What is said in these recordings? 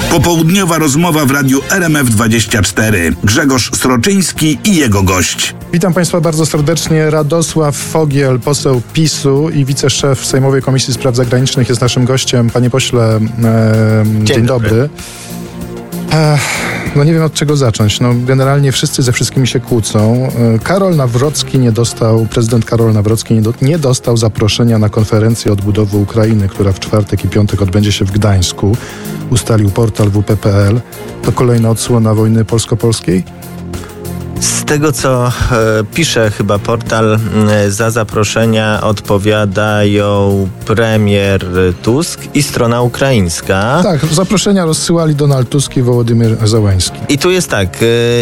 Popołudniowa rozmowa w radiu RMF24. Grzegorz Sroczyński i jego gość. Witam Państwa bardzo serdecznie. Radosław Fogiel, poseł PiS-u i wiceszef Sejmowej Komisji Spraw Zagranicznych jest naszym gościem. Panie pośle, dzień dobry. No nie wiem od czego zacząć. No generalnie wszyscy ze wszystkimi się kłócą. Prezydent Karol Nawrocki nie dostał zaproszenia na konferencję odbudowy Ukrainy, która w czwartek i piątek odbędzie się w Gdańsku. Ustalił portal WP.pl. To kolejna odsłona wojny polsko-polskiej? Z tego, co pisze chyba portal, za zaproszenia odpowiadają premier Tusk i strona ukraińska. Tak, zaproszenia rozsyłali Donald Tusk i Wołodymyr Zełenski. I tu jest tak,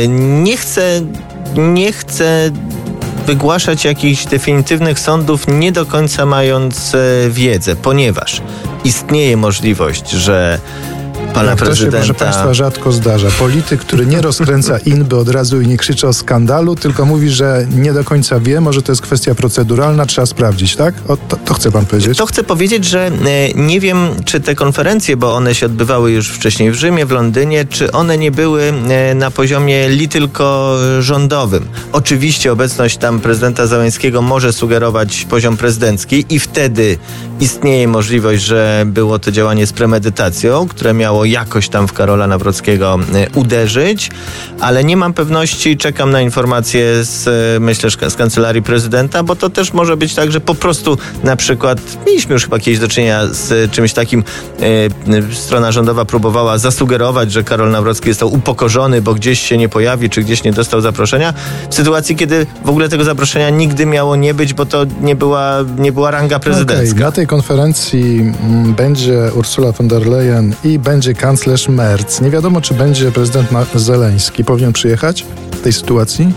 nie chcę wygłaszać jakichś definitywnych sądów, nie do końca mając wiedzę, ponieważ istnieje możliwość, że pana prezydenta... To się, proszę Państwa, rzadko zdarza. Polityk, który nie rozkręca inby od razu i nie krzyczy o skandalu, tylko mówi, że nie do końca wie, może to jest kwestia proceduralna, trzeba sprawdzić, tak? To chce pan powiedzieć? To chcę powiedzieć, że nie wiem, czy te konferencje, bo one się odbywały już wcześniej w Rzymie, w Londynie, czy one nie były na poziomie tylko rządowym. Oczywiście obecność tam prezydenta Zełenskiego może sugerować poziom prezydencki i wtedy istnieje możliwość, że było to działanie z premedytacją, które miało jakoś tam w Karola Nawrockiego uderzyć, ale nie mam pewności, czekam na informacje myślę, z Kancelarii Prezydenta, bo to też może być tak, że po prostu na przykład mieliśmy już chyba kiedyś do czynienia z czymś takim, strona rządowa próbowała zasugerować, że Karol Nawrocki został upokorzony, bo gdzieś się nie pojawi, czy gdzieś nie dostał zaproszenia, w sytuacji, kiedy w ogóle tego zaproszenia nigdy miało nie być, bo to nie była ranga prezydencka. Okay. Na tej konferencji będzie Ursula von der Leyen i będzie kanclerz Merz. Nie wiadomo, czy będzie prezydent Zełenski. Powinien przyjechać w tej sytuacji?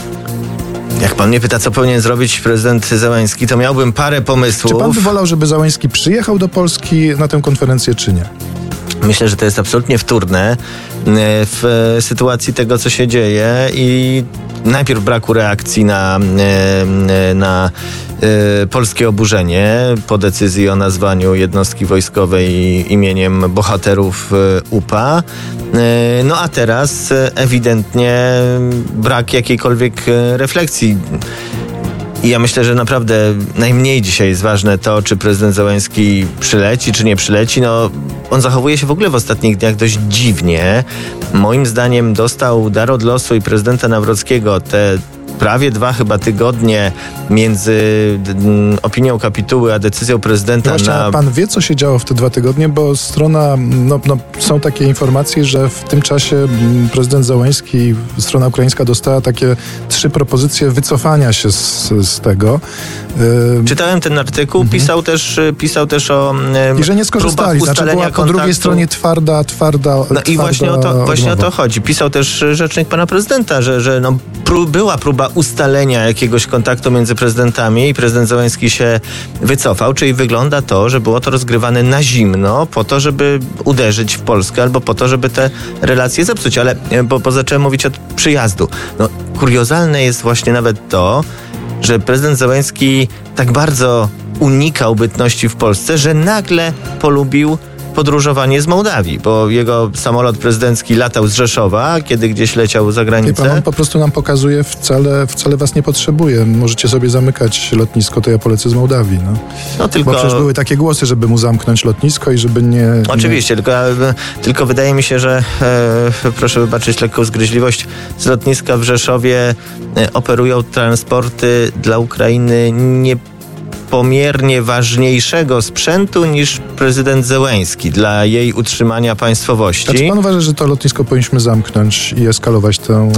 Jak pan mnie pyta, co powinien zrobić prezydent Zełenski, to miałbym parę pomysłów. Czy pan by wolał, żeby Zełenski przyjechał do Polski na tę konferencję, czy nie? Myślę, że to jest absolutnie wtórne w sytuacji tego, co się dzieje i najpierw braku reakcji na polskie oburzenie po decyzji o nazwaniu jednostki wojskowej imieniem bohaterów UPA. No a teraz ewidentnie brak jakiejkolwiek refleksji. I ja myślę, że naprawdę najmniej dzisiaj jest ważne to, czy prezydent Zełenski przyleci, czy nie przyleci. No, on zachowuje się w ogóle w ostatnich dniach dość dziwnie. Moim zdaniem dostał dar od losu i prezydenta Nawrockiego te prawie 2 chyba tygodnie między opinią kapituły a decyzją prezydenta. Pan wie, co się działo w te 2 tygodnie, bo strona, są takie informacje, że w tym czasie prezydent Zełenski, strona ukraińska dostała takie 3 propozycje wycofania się z tego. Czytałem ten artykuł, pisał też o i że nie skorzystali, była po kontaktu. Drugiej stronie twarda i właśnie o to chodzi. Pisał też rzecznik pana prezydenta, że była próba ustalenia jakiegoś kontaktu między prezydentami i prezydent Zełenski się wycofał, czyli wygląda to, że było to rozgrywane na zimno po to, żeby uderzyć w Polskę albo po to, żeby te relacje zepsuć, ale bo zacząłem mówić od przyjazdu. Kuriozalne jest właśnie nawet to, że prezydent Zełenski tak bardzo unikał bytności w Polsce, że nagle polubił podróżowanie z Mołdawii, bo jego samolot prezydencki latał z Rzeszowa, kiedy gdzieś leciał za granicę. On po prostu nam pokazuje, wcale was nie potrzebuje. Możecie sobie zamykać lotnisko, to ja polecę z Mołdawii. Bo przecież były takie głosy, żeby mu zamknąć lotnisko i żeby nie... Oczywiście, tylko wydaje mi się, że proszę wybaczyć lekką zgryźliwość, z lotniska w Rzeszowie operują transporty dla Ukrainy pomiernie ważniejszego sprzętu niż prezydent Zełenski dla jej utrzymania państwowości. A czy pan uważa, że to lotnisko powinniśmy zamknąć i eskalować ten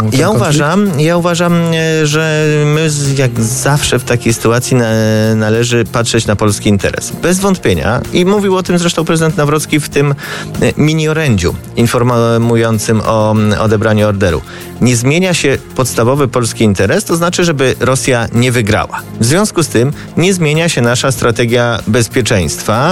Ja uważam, że my jak zawsze w takiej sytuacji należy patrzeć na polski interes. Bez wątpienia. I mówił o tym zresztą prezydent Nawrocki w tym mini-orędziu informującym o odebraniu orderu. Nie zmienia się podstawowy polski interes, to znaczy, żeby Rosja nie wygrała. W związku z tym nie zmienia się nasza strategia bezpieczeństwa.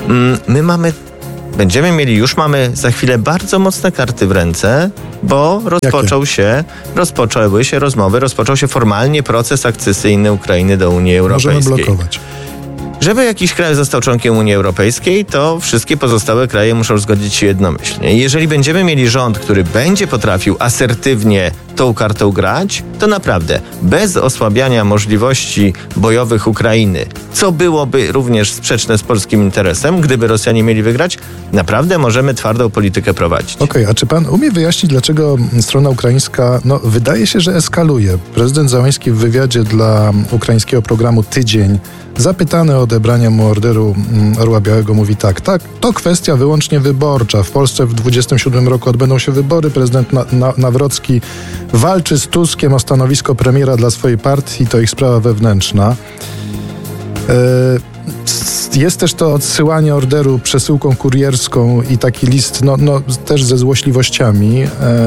Już mamy za chwilę bardzo mocne karty w ręce, bo rozpoczęły się rozmowy, rozpoczął się formalnie proces akcesyjny Ukrainy do Unii Europejskiej. Możemy blokować. Żeby jakiś kraj został członkiem Unii Europejskiej, to wszystkie pozostałe kraje muszą zgodzić się jednomyślnie. Jeżeli będziemy mieli rząd, który będzie potrafił asertywnie tą kartą grać, to naprawdę bez osłabiania możliwości bojowych Ukrainy, co byłoby również sprzeczne z polskim interesem, gdyby Rosjanie mieli wygrać, naprawdę możemy twardą politykę prowadzić. Okej, a czy pan umie wyjaśnić, dlaczego strona ukraińska, wydaje się, że eskaluje? Prezydent Zełenski w wywiadzie dla ukraińskiego programu Tydzień, zapytany o odebranie mu orderu Orła Białego, mówi tak, to kwestia wyłącznie wyborcza. W Polsce w 2027 roku odbędą się wybory. Prezydent Nawrocki walczy z Tuskiem o stanowisko premiera dla swojej partii, to ich sprawa wewnętrzna. Jest też to odsyłanie orderu przesyłką kurierską i taki list, też ze złośliwościami.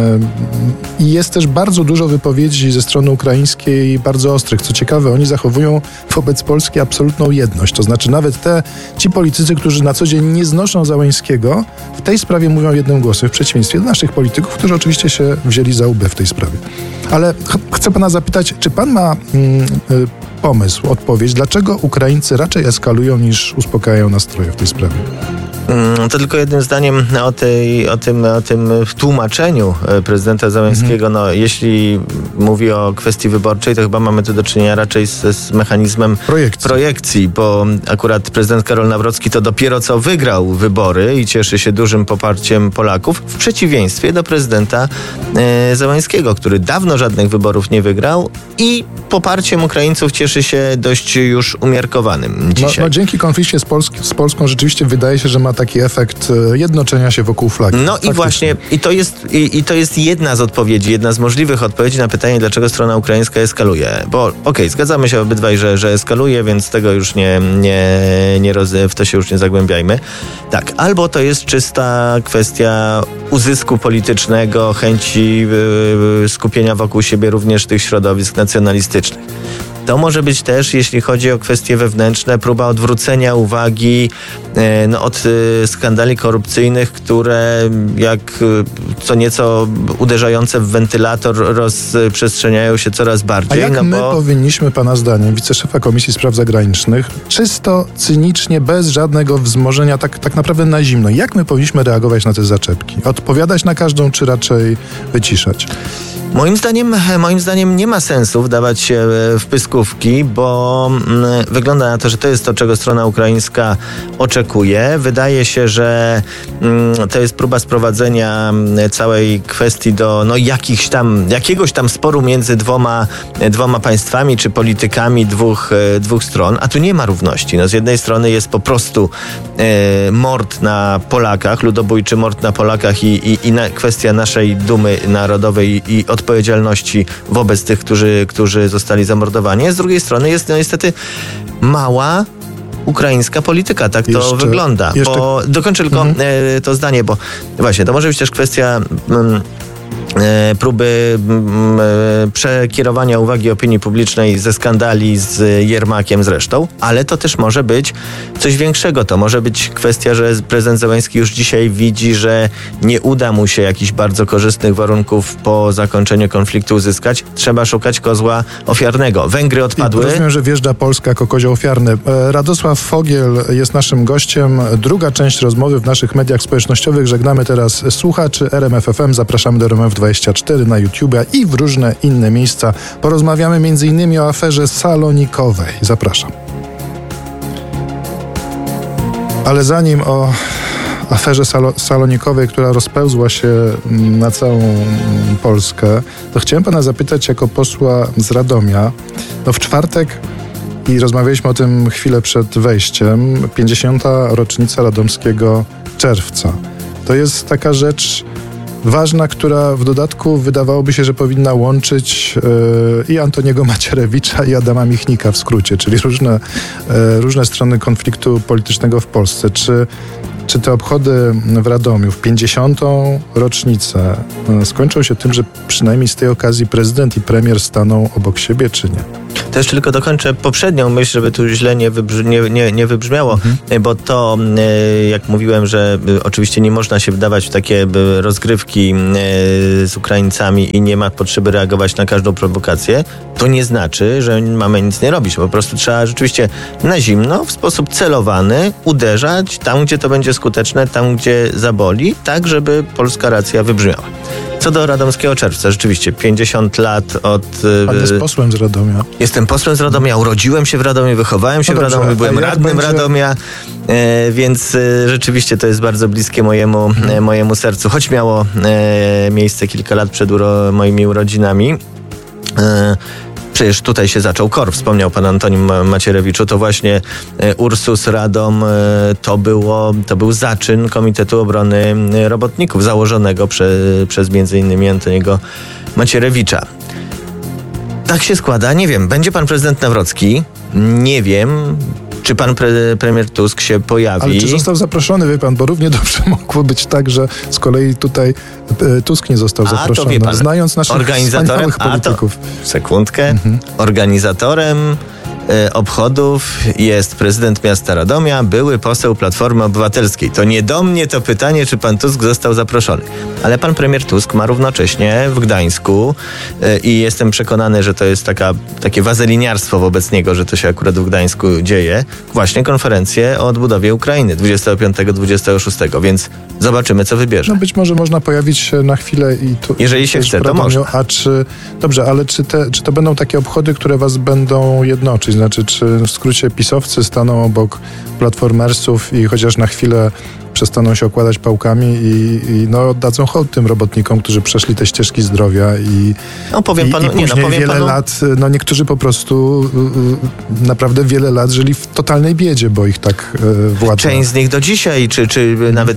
I jest też bardzo dużo wypowiedzi ze strony ukraińskiej, bardzo ostrych. Co ciekawe, oni zachowują wobec Polski absolutną jedność. To znaczy nawet ci politycy, którzy na co dzień nie znoszą Załęskiego, w tej sprawie mówią jednym głosem, w przeciwieństwie do naszych polityków, którzy oczywiście się wzięli za łby w tej sprawie. Ale chcę pana zapytać, czy pan ma pomysł, odpowiedź, dlaczego Ukraińcy raczej eskalują niż uspokajają nastroje w tej sprawie? To tylko jednym zdaniem o tym tłumaczeniu prezydenta Zełenskiego. Jeśli mówi o kwestii wyborczej, to chyba mamy tu do czynienia raczej z mechanizmem projekcji, bo akurat prezydent Karol Nawrocki to dopiero co wygrał wybory i cieszy się dużym poparciem Polaków, w przeciwieństwie do prezydenta Zełenskiego, który dawno żadnych wyborów nie wygrał i poparciem Ukraińców cieszy się dość już umiarkowanym dzisiaj. Dzięki konflikcie z Polską rzeczywiście wydaje się, że ma taki efekt jednoczenia się wokół flagi. I właśnie, i to jest jedna z odpowiedzi, jedna z możliwych odpowiedzi na pytanie, dlaczego strona ukraińska eskaluje. Bo zgadzamy się obydwaj, że eskaluje, więc tego już w to się już nie zagłębiajmy. Tak, albo to jest czysta kwestia uzysku politycznego, chęci skupienia wokół siebie również tych środowisk nacjonalistycznych. To może być też, jeśli chodzi o kwestie wewnętrzne, próba odwrócenia uwagi od skandali korupcyjnych, które jak co nieco uderzające w wentylator rozprzestrzeniają się coraz bardziej. A jak my powinniśmy, pana zdaniem, wiceszefa Komisji Spraw Zagranicznych, czysto, cynicznie, bez żadnego wzmożenia, tak naprawdę na zimno, jak my powinniśmy reagować na te zaczepki? Odpowiadać na każdą, czy raczej wyciszać? Moim zdaniem nie ma sensu wdawać się w pyskówki, bo wygląda na to, że to jest to, czego strona ukraińska oczekuje. Wydaje się, że to jest próba sprowadzenia całej kwestii do jakiegoś tam sporu między dwoma państwami czy politykami dwóch stron, a tu nie ma równości. Z jednej strony jest po prostu mord na Polakach, ludobójczy mord na Polakach i kwestia naszej dumy narodowej i odpowiedzialności wobec tych, którzy zostali zamordowani. Z drugiej strony jest niestety mała ukraińska polityka. Tak to wygląda. Bo dokończę tylko to zdanie, bo właśnie to może być też kwestia próby przekierowania uwagi opinii publicznej ze skandali z Jermakiem zresztą, ale to też może być coś większego. To może być kwestia, że prezydent Zełenski już dzisiaj widzi, że nie uda mu się jakichś bardzo korzystnych warunków po zakończeniu konfliktu uzyskać. Trzeba szukać kozła ofiarnego. Węgry odpadły. Rozumiem, że wjeżdża Polska jako kozioł ofiarny. Radosław Fogiel jest naszym gościem. Druga część rozmowy w naszych mediach społecznościowych. Żegnamy teraz słuchaczy RMF FM. Zapraszamy do RMF24 na YouTube i w różne inne miejsca. Porozmawiamy m.in. o aferze salonikowej. Zapraszam. Ale zanim o aferze salonikowej, która rozpełzła się na całą Polskę, to chciałem pana zapytać jako posła z Radomia. W czwartek, i rozmawialiśmy o tym chwilę przed wejściem, 50. rocznica radomskiego czerwca. To jest taka rzecz ważna, która w dodatku wydawałoby się, że powinna łączyć i Antoniego Macierewicza, i Adama Michnika w skrócie, czyli różne strony konfliktu politycznego w Polsce. Czy te obchody w Radomiu w 50. rocznicę skończą się tym, że przynajmniej z tej okazji prezydent i premier staną obok siebie, czy nie? To jeszcze tylko dokończę poprzednią myśl, żeby tu źle nie wybrzmiało, bo to, jak mówiłem, że oczywiście nie można się wdawać w takie rozgrywki z Ukraińcami i nie ma potrzeby reagować na każdą prowokację, to nie znaczy, że mamy nic nie robić. Po prostu trzeba rzeczywiście na zimno, w sposób celowany uderzać tam, gdzie to będzie skuteczne, tam, gdzie zaboli, tak, żeby polska racja wybrzmiała. Co do Radomskiego Czerwca, rzeczywiście 50 lat od... Pan jest posłem z Radomia. Jestem posłem z Radomia, urodziłem się w Radomiu, wychowałem się No dobrze, w Radomiu, byłem radnym będzie... Radomia, więc rzeczywiście to jest bardzo bliskie mojemu sercu, choć miało miejsce kilka lat przed moimi urodzinami. Przecież tutaj się zaczął KOR, wspomniał pan Antonim Macierewiczu, to właśnie Ursus Radom to był zaczyn Komitetu Obrony Robotników, założonego przez między innymi Antoniego Macierewicza. Tak się składa, nie wiem, będzie pan prezydent Nawrocki, nie wiem, czy pan premier Tusk się pojawi. Ale czy został zaproszony, wie pan, bo równie dobrze mogło być tak, że z kolei tutaj Tusk nie został zaproszony, to wie pan, znając naszych wspaniałych polityków. Sekundkę. Organizatorem obchodów jest prezydent miasta Radomia, były poseł Platformy Obywatelskiej. To nie do mnie to pytanie, czy pan Tusk został zaproszony. Ale pan premier Tusk ma równocześnie w Gdańsku i jestem przekonany, że to jest takie wazeliniarstwo wobec niego, że to się akurat w Gdańsku dzieje, właśnie konferencję o odbudowie Ukrainy 25-26, więc zobaczymy, co wybierze. No być może można pojawić się na chwilę i tu... Jeżeli się chce, to można. Dobrze, ale czy to będą takie obchody, które was będą jednoczyć? Znaczy, czy w skrócie pisowcy staną obok platformersów i chociaż na chwilę przestaną się okładać pałkami i oddadzą hołd tym robotnikom, którzy przeszli te ścieżki zdrowia i później wiele lat, niektórzy po prostu naprawdę wiele lat żyli w totalnej biedzie, bo ich tak władza... Część z nich do dzisiaj, czy nawet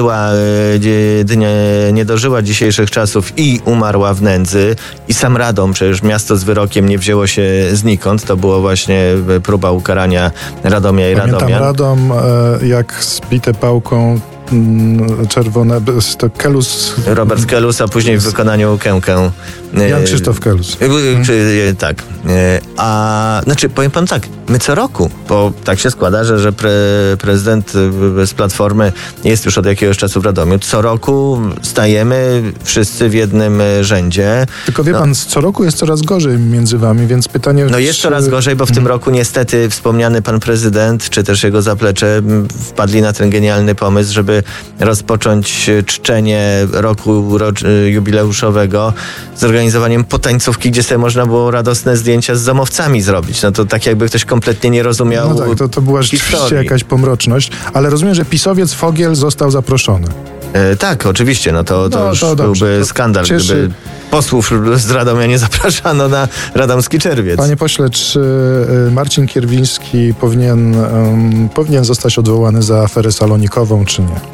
nie dożyła dzisiejszych czasów i umarła w nędzy i sam Radom, przecież miasto z wyrokiem nie wzięło się znikąd, to było właśnie próba ukarania Radomia i Radomian. Pamiętam Radom, jak zbite pałką czerwone, to Kelus... Robert Kelus, a później w wykonaniu Kękę. Jan Krzysztof Kelus. Tak. Znaczy, powiem pan tak, my co roku, bo tak się składa, że prezydent z Platformy jest już od jakiegoś czasu w Radomiu, co roku stajemy wszyscy w jednym rzędzie. Tylko wie pan, co roku jest coraz gorzej między wami, więc pytanie... Jest coraz gorzej, bo w tym roku niestety wspomniany pan prezydent, czy też jego zaplecze wpadli na ten genialny pomysł, żeby rozpocząć czczenie roku jubileuszowego z organizowaniem potańcówki, gdzie sobie można było radosne zdjęcia z zamowcami zrobić. No to tak jakby ktoś kompletnie nie rozumiał. No tak, to była rzeczywiście jakaś pomroczność, ale rozumiem, że pisowiec Fogiel został zaproszony. Tak, oczywiście, to już byłby skandal, gdyby posłów z Radomia nie zapraszano na Radomski Czerwiec. Panie pośle, czy Marcin Kierwiński powinien zostać odwołany za aferę salonikową, czy nie?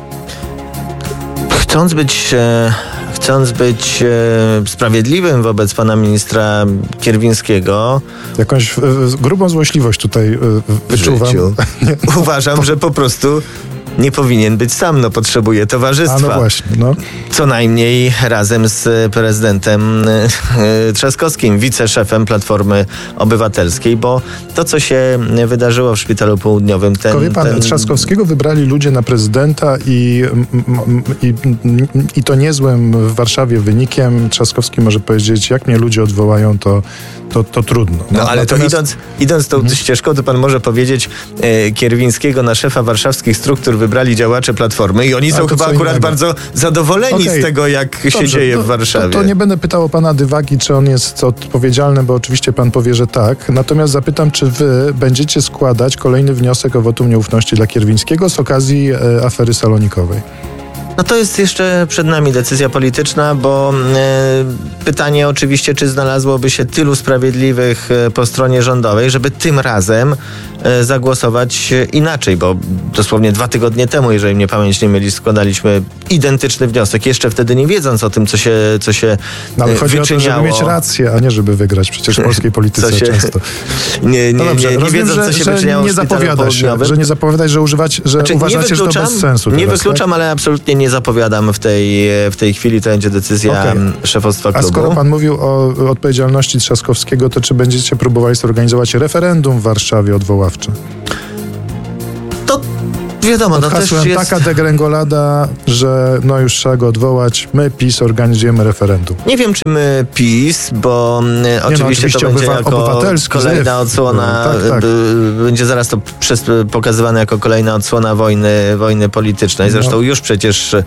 Chcąc być sprawiedliwym wobec pana ministra Kierwińskiego... Jakąś grubą złośliwość tutaj wyczuwam. Uważam, że po prostu nie powinien być sam, potrzebuje towarzystwa. No właśnie, Co najmniej razem z prezydentem Trzaskowskim, wiceszefem Platformy Obywatelskiej, bo to, co się wydarzyło w Szpitalu Południowym... Trzaskowskiego wybrali ludzie na prezydenta i to niezłym w Warszawie wynikiem. Trzaskowski może powiedzieć, jak mnie ludzie odwołają, to trudno. Ale natomiast... to idąc tą ścieżką, to pan może powiedzieć, Kierwińskiego na szefa warszawskich struktur wybrali działacze Platformy i oni są chyba akurat bardzo zadowoleni z tego, jak się dzieje w Warszawie. To nie będę pytał o pana dywagi, czy on jest odpowiedzialny, bo oczywiście pan powie, że tak. Natomiast zapytam, czy wy będziecie składać kolejny wniosek o wotum nieufności dla Kierwińskiego z okazji afery salonikowej? To jest jeszcze przed nami decyzja polityczna, bo pytanie oczywiście, czy znalazłoby się tylu sprawiedliwych po stronie rządowej, żeby tym razem zagłosować inaczej, bo dosłownie 2 tygodnie temu, jeżeli mnie pamięć nie myli, składaliśmy identyczny wniosek, jeszcze wtedy nie wiedząc o tym, co się No, ale chodzi wyczyniało. o to, żeby mieć rację, a nie żeby wygrać. Przecież w polskiej polityce często. Nie Rozumiem, wiedząc, co się wyczyniało nie w szpitalu zapowiada się, południowym. że nie zapowiadać, że uważacie, że to bez sensu. Nie teraz, wykluczam, tak? ale absolutnie nie zapowiadam w tej chwili. To będzie decyzja szefostwa klubu. A skoro pan mówił o odpowiedzialności Trzaskowskiego, to czy będziecie próbowali zorganizować referendum w Warszawie odwoławcze? To wiadomo, Pod hasłem też jest... taka degrengolada, że już trzeba go odwołać. My, PiS, organizujemy referendum. Nie wiem, czy my PiS, bo oczywiście to będzie jako kolejna odsłona, tak. będzie zaraz to pokazywane jako kolejna odsłona wojny politycznej. Zresztą już przecież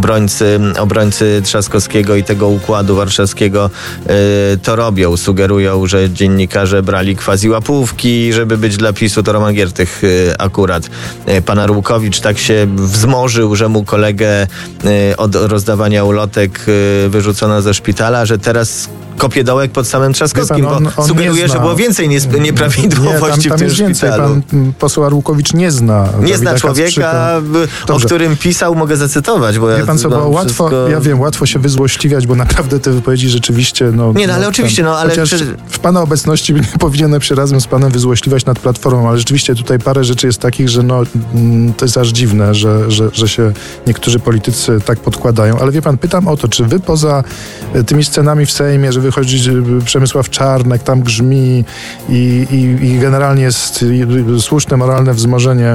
obrońcy Trzaskowskiego i tego układu warszawskiego to robią. Sugerują, że dziennikarze brali quasi-łapówki, żeby być dla PiS-u. To Roman Giertych akurat. Pan Arłukowicz tak się wzmożył, że mu kolegę od rozdawania ulotek wyrzucono ze szpitala, że teraz kopie dołek pod samym Trzaskowskim, bo sugeruje, że było więcej nieprawidłowości tam w tym jest więcej. szpitalu. Pan poseł Arłukowicz nie zna Człowieka, o którym pisał, mogę zacytować. Bo wie pan co, bo łatwo się wyzłośliwiać, bo naprawdę te wypowiedzi rzeczywiście... ale oczywiście, ale... Chociaż w pana obecności nie powinienem się razem z panem wyzłośliwać nad Platformą, ale rzeczywiście tutaj parę rzeczy jest takich, że to jest aż dziwne, że się niektórzy politycy tak podkładają. Ale wie pan, pytam o to, czy wy poza tymi scenami w Sejmie, że wychodzi Przemysław Czarnek, tam grzmi i generalnie jest słuszne, moralne wzmożenie,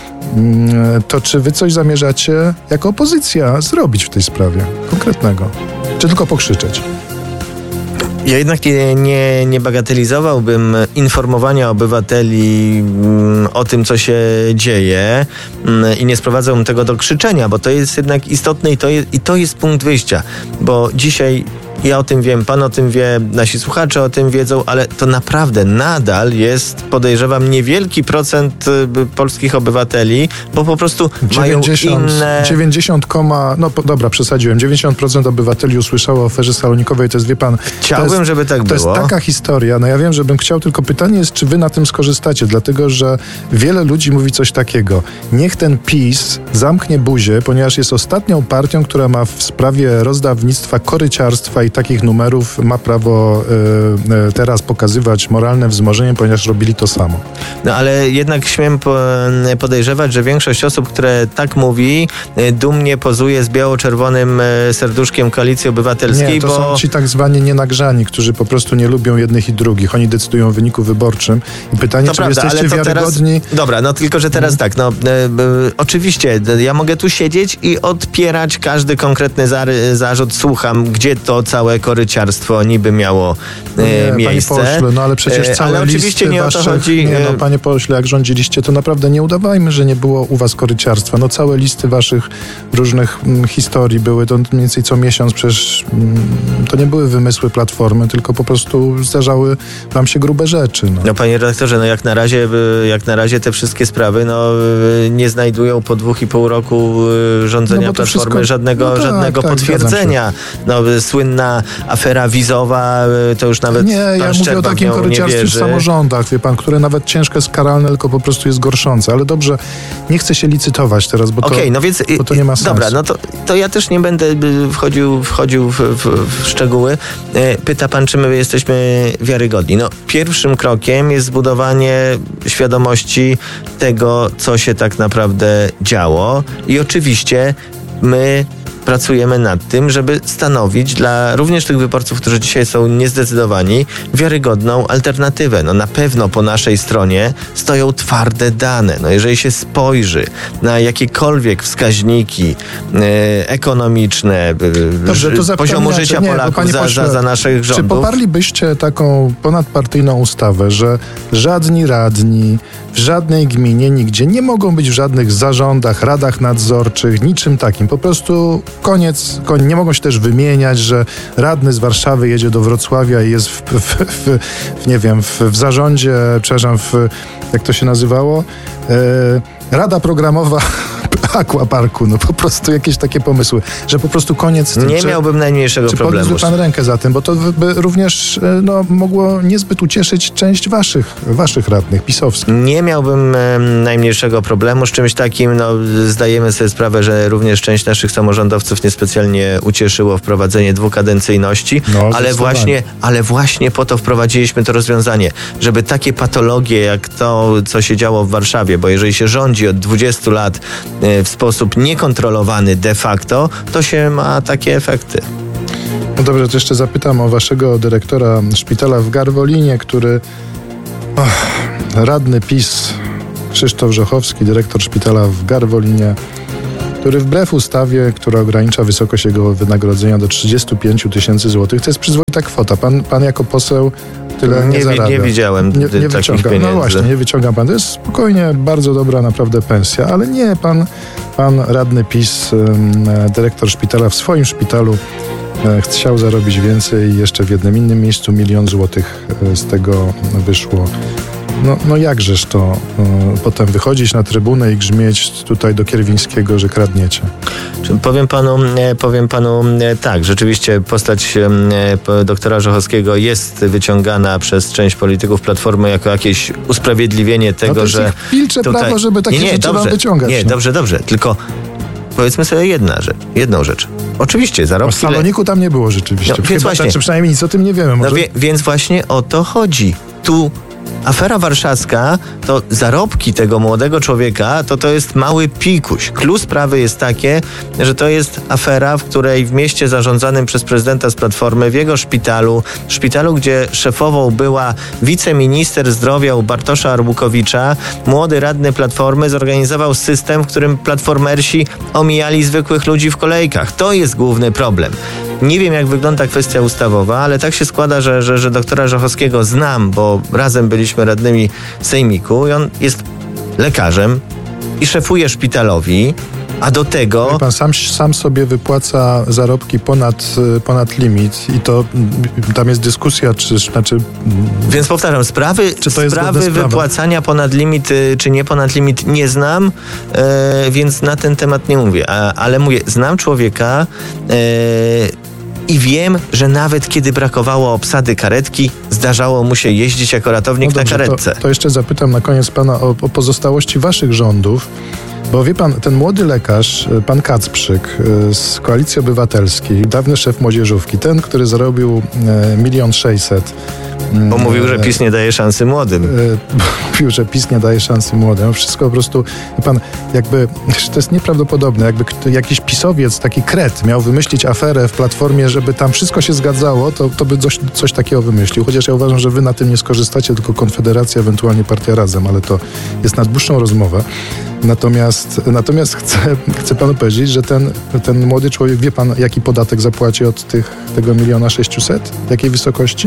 to czy wy coś zamierzacie jako opozycja zrobić w tej sprawie konkretnego? Czy tylko pokrzyczeć? Ja jednak nie bagatelizowałbym informowania obywateli o tym, co się dzieje i nie sprowadzałbym tego do krzyczenia, bo to jest jednak istotne i to jest punkt wyjścia, bo dzisiaj ja o tym wiem, pan o tym wie, nasi słuchacze o tym wiedzą, ale to naprawdę nadal jest, podejrzewam, niewielki procent polskich obywateli, bo po prostu mają inne... 90% obywateli usłyszało o aferze salonikowej, to jest, wie pan... Chciałbym, żeby tak było. To jest taka historia, ja wiem, że bym chciał, tylko pytanie jest, czy wy na tym skorzystacie, dlatego, że wiele ludzi mówi coś takiego. Niech ten PiS zamknie buzię, ponieważ jest ostatnią partią, która ma w sprawie rozdawnictwa, koryciarstwa i takich numerów ma prawo teraz pokazywać moralne wzmożenie, ponieważ robili to samo. Ale jednak śmiem podejrzewać, że większość osób, które tak mówi, dumnie pozuje z biało-czerwonym serduszkiem Koalicji Obywatelskiej. Nie, to są ci tak zwani nienagrzani, którzy po prostu nie lubią jednych i drugich. Oni decydują o wyniku wyborczym. I pytanie, czy jesteście wiarygodni? Dobra, tylko że teraz tak, oczywiście, ja mogę tu siedzieć i odpierać każdy konkretny zarzut. Słucham, gdzie to całe koryciarstwo niby miało miejsce. Panie pośle, ale przecież całe oczywiście nie waszych, o to chodzi. Panie pośle, jak rządziliście, to naprawdę nie udawajmy, że nie było u was koryciarstwa. Całe listy waszych różnych historii były, to mniej więcej co miesiąc, przecież to nie były wymysły Platformy, tylko po prostu zdarzały wam się grube rzeczy. Panie redaktorze, jak na razie te wszystkie sprawy nie znajdują po 2,5 roku rządzenia Platformy żadnego potwierdzenia. Słynna afera wizowa, to już nawet ja mówię o takim koryciarstwie w samorządach, wie pan, które nawet ciężko jest karalne, tylko po prostu jest gorszące. Ale dobrze, nie chcę się licytować teraz, bo to nie ma sensu. Dobra, to ja też nie będę wchodził w szczegóły. Pyta pan, czy my jesteśmy wiarygodni. Pierwszym krokiem jest zbudowanie świadomości tego, co się tak naprawdę działo i oczywiście my pracujemy nad tym, żeby stanowić dla również tych wyborców, którzy dzisiaj są niezdecydowani, wiarygodną alternatywę. Na pewno po naszej stronie stoją twarde dane. Jeżeli się spojrzy na jakiekolwiek wskaźniki ekonomiczne, poziomu życia Polaków za naszych rządów. Czy poparlibyście taką ponadpartyjną ustawę, że żadni radni w żadnej gminie, nigdzie nie mogą być w żadnych zarządach, radach nadzorczych, niczym takim. Po prostu koniec. Nie mogą się też wymieniać, że radny z Warszawy jedzie do Wrocławia i jest w zarządzie, przepraszam, jak to się nazywało? Rada Programowa aquaparku, no po prostu jakieś takie pomysły, że po prostu koniec z tym. Nie miałbym najmniejszego czy problemu. podniósłby pan rękę za tym, bo to by również mogło niezbyt ucieszyć część waszych radnych pisowskich. Nie miałbym najmniejszego problemu z czymś takim. No, zdajemy sobie sprawę, że również część naszych samorządowców niespecjalnie ucieszyło wprowadzenie dwukadencyjności, ale właśnie po to wprowadziliśmy to rozwiązanie, żeby takie patologie jak to, co się działo w Warszawie, bo jeżeli się rządzi od 20 lat w sposób niekontrolowany de facto, to się ma takie efekty. No dobrze, to jeszcze zapytam o waszego dyrektora szpitala w Garwolinie, który radny PiS Krzysztof Żochowski, dyrektor szpitala w Garwolinie, który wbrew ustawie, która ogranicza wysokość jego wynagrodzenia do 35 000 złotych, to jest przyzwoita kwota. Pan jako poseł tyle nie zarabia. Nie widziałem takich wyciąga. pieniędzy. No właśnie, nie wyciąga pan. To jest spokojnie bardzo dobra naprawdę pensja, ale nie, pan radny PiS, dyrektor szpitala w swoim szpitalu chciał zarobić więcej i jeszcze w jednym innym miejscu 1 000 000 złotych z tego wyszło. No jakżeż to potem wychodzić na trybunę i grzmieć tutaj do Kierwińskiego, że kradniecie? Powiem panu tak, rzeczywiście postać doktora Żochowskiego jest wyciągana przez część polityków Platformy jako jakieś usprawiedliwienie tego, to że wilcze prawo, żeby takie rzeczy wam wyciągać. Nie, dobrze, tylko powiedzmy sobie jedną rzecz. Oczywiście zarobki... W Saloniku tam nie było rzeczywiście. Więc właśnie, czy przynajmniej nic o tym nie wiemy. Może... Więc właśnie o to chodzi. Tu afera warszawska, to zarobki tego młodego człowieka, to jest mały pikuś. Clou sprawy jest takie, że to jest afera, w której w mieście zarządzanym przez prezydenta z Platformy, w jego szpitalu, gdzie szefową była wiceminister zdrowia u Bartosza Arbukowicza, młody radny Platformy zorganizował system, w którym platformersi omijali zwykłych ludzi w kolejkach. To jest główny problem. Nie wiem, jak wygląda kwestia ustawowa, ale tak się składa, że doktora Żochowskiego znam, bo razem byliśmy radnymi sejmiku i on jest lekarzem i szefuje szpitalowi, a do tego... Pan sam sobie wypłaca zarobki ponad limit i to tam jest dyskusja, Więc powtarzam, sprawy wypłacania ponad limit czy nie ponad limit nie znam, więc na ten temat nie mówię. Ale mówię, znam człowieka i wiem, że nawet kiedy brakowało obsady karetki, zdarzało mu się jeździć jako ratownik na karetce. To jeszcze zapytam na koniec pana o pozostałości waszych rządów. Bo wie pan, ten młody lekarz, pan Kacprzyk z Koalicji Obywatelskiej, dawny szef młodzieżówki, ten, który zarobił 1 600 000. Bo mówił, że PiS nie daje szansy młodym. Mówił, że PiS nie daje szansy młodym. Wszystko po prostu, wie pan, jakby, to jest nieprawdopodobne, jakby jakiś pisowiec, taki kret miał wymyślić aferę w Platformie, żeby tam wszystko się zgadzało, to by coś takiego wymyślił. Chociaż ja uważam, że wy na tym nie skorzystacie, tylko Konfederacja, ewentualnie Partia Razem, ale to jest na dłuższą rozmowę. Natomiast chcę panu powiedzieć, że ten młody człowiek, wie pan, jaki podatek zapłaci od tego 1 600 000? Jakiej wysokości?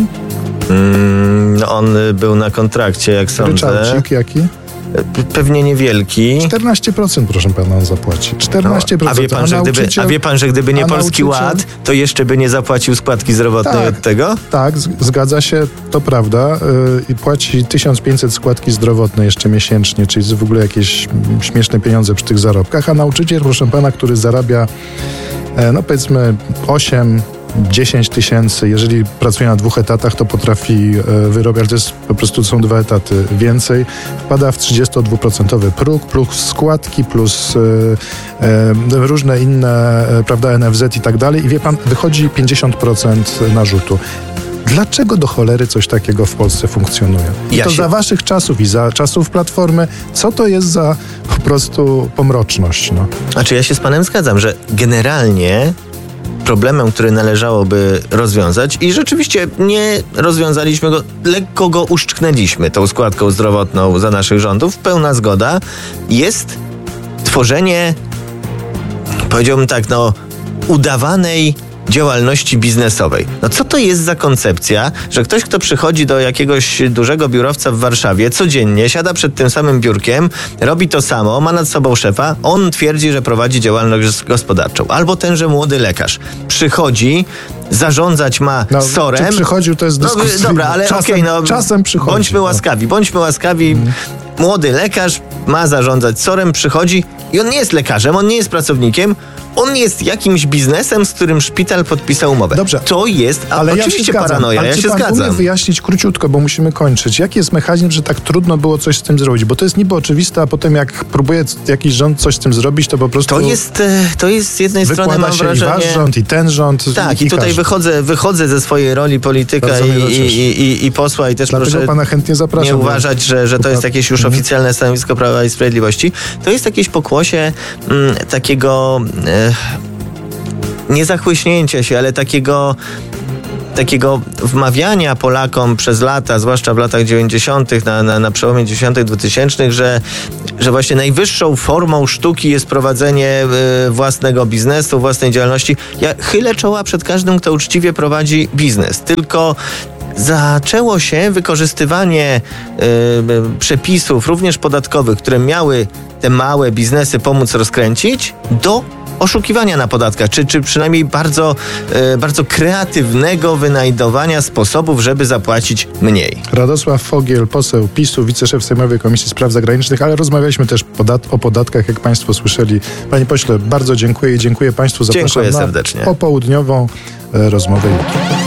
On był na kontrakcie, jak sądzę. Ryczałcik jaki? Pewnie niewielki. 14%, proszę pana, on zapłaci. 14%. No, a wie pan, że gdyby nie Polski Ład, to jeszcze by nie zapłacił składki zdrowotnej od tego? Tak, zgadza się, to prawda. I płaci 1500 składki zdrowotnej jeszcze miesięcznie, czyli w ogóle jakieś śmieszne pieniądze przy tych zarobkach. A nauczyciel, proszę pana, który zarabia, powiedzmy 10 000, jeżeli pracuje na 2 etatach, to potrafi wyrobić, to są 2 etaty więcej, wpada w 32% próg, plus składki, plus różne inne, prawda, NFZ i tak dalej. I wie pan, wychodzi 50% narzutu. Dlaczego do cholery coś takiego w Polsce funkcjonuje? Za waszych czasów i za czasów Platformy, co to jest za po prostu pomroczność? Znaczy, ja się z panem zgadzam, że generalnie problemem, który należałoby rozwiązać i rzeczywiście nie rozwiązaliśmy go, lekko go uszczknęliśmy tą składką zdrowotną za naszych rządów, pełna zgoda, jest tworzenie, powiedziałbym tak, udawanej działalności biznesowej. Co to jest za koncepcja, że ktoś, kto przychodzi do jakiegoś dużego biurowca w Warszawie, codziennie siada przed tym samym biurkiem, robi to samo, ma nad sobą szefa, on twierdzi, że prowadzi działalność gospodarczą. Albo tenże młody lekarz przychodzi, zarządzać ma SOR-em. Czy przychodził, to jest dyskusyjne. Dobra, ale czasem przychodzi. Bądźmy łaskawi. Młody lekarz ma zarządzać SOR-em, przychodzi i on nie jest lekarzem, on nie jest pracownikiem, on jest jakimś biznesem, z którym szpital podpisał umowę. Dobrze. To jest oczywiście zgadzam, paranoja, ale ja czy się pan zgadzam. umie wyjaśnić króciutko, bo musimy kończyć. Jaki jest mechanizm, że tak trudno było coś z tym zrobić? Bo to jest niby oczywiste, a potem jak próbuje jakiś rząd coś z tym zrobić, to po prostu To jest z jednej strony, wykłada mam się wrażenie... i wasz rząd, i ten rząd. Tak, i tutaj wychodzę ze swojej roli polityka Bardzo miło cieszy. i posła i też Dlatego proszę pana chętnie zapraszam. nie uważać, że to jest jakieś już oficjalne stanowisko Prawa i Sprawiedliwości. To jest jakieś pokłosie takiego nie zachłyśnięcia się, ale takiego wmawiania Polakom przez lata, zwłaszcza w latach 90., na przełomie 90., 2000, że właśnie najwyższą formą sztuki jest prowadzenie własnego biznesu, własnej działalności. Ja chylę czoła przed każdym, kto uczciwie prowadzi biznes. Tylko zaczęło się wykorzystywanie przepisów, również podatkowych, które miały te małe biznesy pomóc rozkręcić, do oszukiwania na podatkach, czy przynajmniej bardzo kreatywnego wynajdowania sposobów, żeby zapłacić mniej. Radosław Fogiel, poseł PiS-u, wiceszef Sejmowej Komisji Spraw Zagranicznych, ale rozmawialiśmy też o podatkach, jak państwo słyszeli. Panie pośle, bardzo dziękuję i dziękuję państwu. Zapraszam Dziękuję na serdecznie. popołudniową rozmowę jutro.